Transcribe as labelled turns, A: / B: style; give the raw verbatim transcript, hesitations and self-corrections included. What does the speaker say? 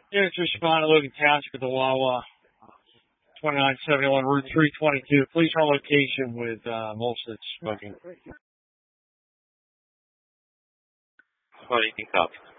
A: Yeah, it's responding to Logan Township at the Wawa, twenty-nine seventy-one Route three twenty-two. Police on location with uh, Molstead smoking.
B: What do you think of?